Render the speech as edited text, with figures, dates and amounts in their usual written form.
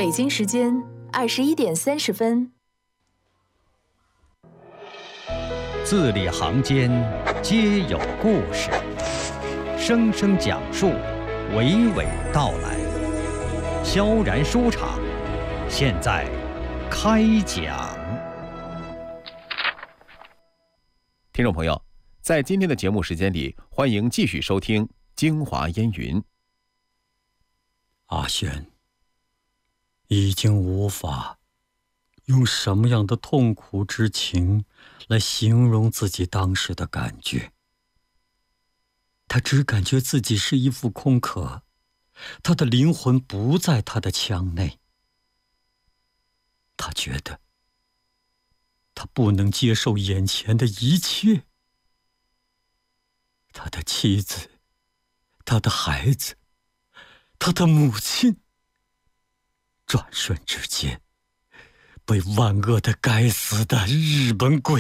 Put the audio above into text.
北京时间21:30。 字里行间皆有故事，声声讲述，娓娓道来。萧然书场，现在开讲。 听众朋友，在今天的节目时间里，欢迎继续收听《京华烟云》。 阿轩已经无法用什么样的痛苦之情来形容自己当时的感觉。他只感觉自己是一副空壳，他的灵魂不在他的腔内。他觉得他不能接受眼前的一切，他的妻子，他的孩子，他的母亲，转瞬之间被万恶的该死的日本鬼